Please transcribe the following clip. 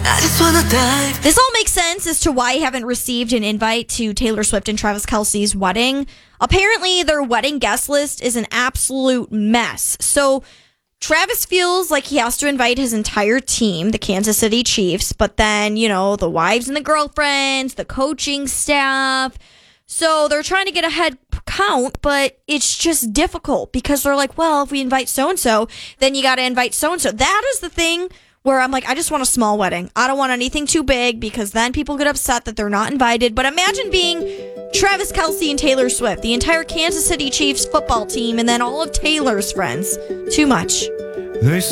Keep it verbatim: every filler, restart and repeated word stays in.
I just wanna dive. This all makes sense as to why I haven't received an invite to Taylor Swift and Travis Kelce's wedding. Apparently, their wedding guest list is an absolute mess. So, Travis feels like he has to invite his entire team, the Kansas City Chiefs, but then, you know, the wives and the girlfriends, the coaching staff. So they're trying to get a head count, but it's just difficult because they're like, well, if we invite so-and-so, then you got to invite so-and-so. That is the thing where I'm like, I just want a small wedding. I don't want anything too big because then people get upset that they're not invited. But imagine being Travis Kelce and Taylor Swift, the entire Kansas City Chiefs football team, and then all of Taylor's friends. Too much. They